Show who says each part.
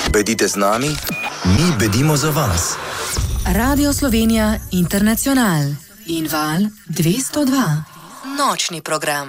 Speaker 1: Bedite z nami, mi bedimo za vas.
Speaker 2: Radio Slovenija International in Val 202. Nočni program.